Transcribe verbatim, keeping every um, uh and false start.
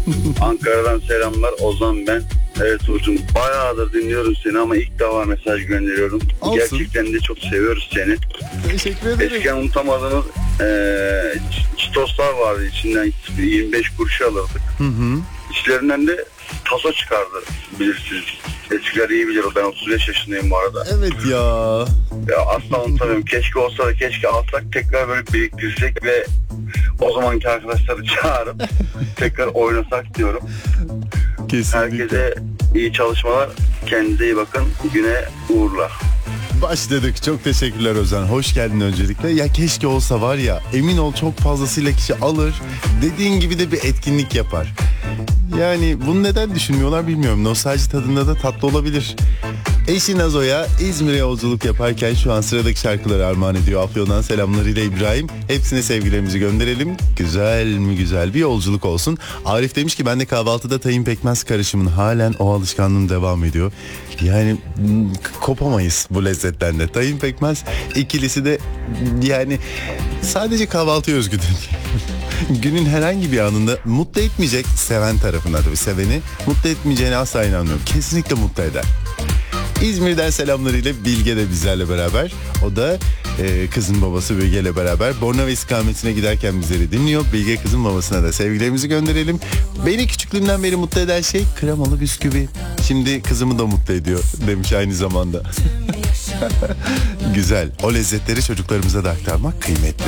Ankara'dan selamlar. Ozan ben. Evet Burcu'm, bayağıdır dinliyorum seni ama ilk defa mesaj gönderiyorum. Olsun. Gerçekten de çok seviyoruz seni. Teşekkür ederim. Eskiden unutamadığımız e, çitoslar vardı. İçinden yirmi beş kuruşu alırdık. Hı hı. İçlerinden de taso çıkardı, bilirsiniz. Eskiler iyi bilir. Ben otuz beş yaşındayım bu arada. Evet ya. Ya asla unutamıyorum. Keşke olsa da keşke alsak, tekrar böyle biriktirsek ve o zamanki arkadaşları çağırıp tekrar oynasak diyorum. Kesinlikle. Herkese iyi çalışmalar. Kendinize iyi bakın. Güne uğurlar. Başladık. Çok teşekkürler Özen. Hoş geldin öncelikle. Ya keşke olsa var ya, emin ol çok fazlasıyla kişi alır. Dediğin gibi de bir etkinlik yapar. Yani bunu neden düşünmüyorlar bilmiyorum. Nostalji tadında da tatlı olabilir. Eşi Nazo'ya İzmir'e yolculuk yaparken şu an sıradaki şarkıları armağan ediyor. Afyon'dan selamlarıyla İbrahim. Hepsine sevgilerimizi gönderelim. Güzel mi güzel bir yolculuk olsun. Arif demiş ki ben de kahvaltıda tahin pekmez karışımın halen o alışkanlığım devam ediyor. Yani m, kopamayız bu lezzetten de. Tahin pekmez ikilisi de yani sadece kahvaltıya özgü değil. Günün herhangi bir anında mutlu etmeyecek, seven tarafına tabii, seveni mutlu etmeyeceğine asla inanmıyorum. Kesinlikle mutlu eder. İzmir'den selamlarıyla Bilge de bizlerle beraber. O da e, kızın babası Bilge ile beraber Bornova istikametine giderken bizleri dinliyor. Bilge kızın babasına da sevgilerimizi gönderelim. Beni küçüklüğümden beri mutlu eden şey kremalı bisküvi. Şimdi kızımı da mutlu ediyor demiş aynı zamanda. Güzel. O lezzetleri çocuklarımıza da aktarmak kıymetli.